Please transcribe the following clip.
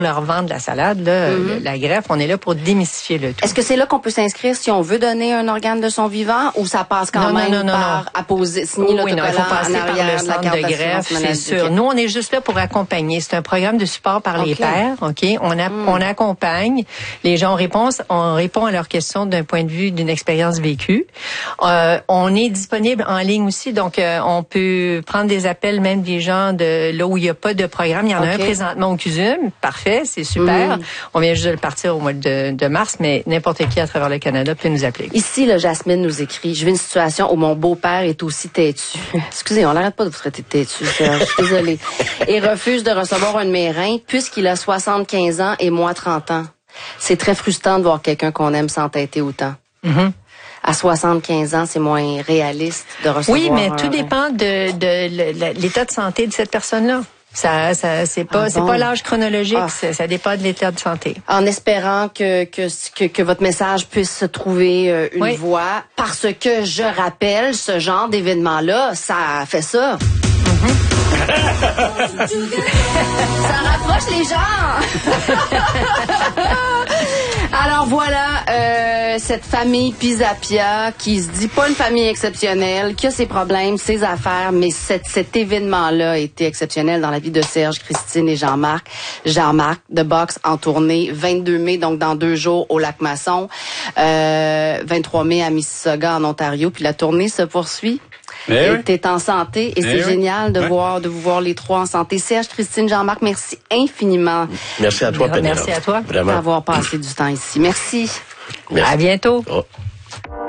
leur vendre la salade, là, la greffe, on est là pour démystifier le tout. Est-ce que c'est là qu'on peut s'inscrire si on veut donner un organe de son vivant ou ça passe quand même par apposer, signer l'autocollant il faut passer par le de la centre carte de greffe, c'est sûr. Okay. Nous, on est juste là pour accompagner. C'est un programme de support par les pairs, OK? On accompagne. Les gens on répond à leurs questions d'un point de vue d'une expérience vécue. On est disponible en ligne aussi, donc on peut prendre des appels même des gens de là où il n'y a pas de programme. Il y en a un présentement au CUSUM. Parfait, c'est super. On vient juste de le partir au mois de mars, mais n'importe qui à travers le Canada peut nous appeler. Ici, là, Jasmine nous écrit, je vis une situation où mon beau-père est aussi têtu. Excusez, on n'arrête pas de vous traiter de têtu, Serge, je suis désolée. Et refuse de recevoir un de mes reins puisqu'il a 75 ans et moi 30 ans. C'est très frustrant de voir quelqu'un qu'on aime s'entêter autant. À 75 ans, c'est moins réaliste de recevoir. Oui, mais tout dépend de l'état de santé de cette personne-là. C'est pas l'âge chronologique, ça dépend de l'état de santé. En espérant que votre message puisse se trouver une voie, parce que je rappelle, ce genre d'événement-là, ça fait ça. Ça rapproche les gens. Alors voilà, cette famille Pisapia qui se dit pas une famille exceptionnelle, qui a ses problèmes, ses affaires, mais cet événement-là a été exceptionnel dans la vie de Serge, Christine et Jean-Marc. Jean-Marc, de boxe en tournée, 22 mai, donc dans 2 jours au Lac-Masson, 23 mai à Mississauga en Ontario, puis la tournée se poursuit. T'es en santé et c'est génial de vous voir les trois en santé. Serge, Christine, Jean-Marc, merci infiniment. Merci à toi, Pénélope. Merci à toi D'avoir passé du temps ici. Merci. À bientôt. Oh.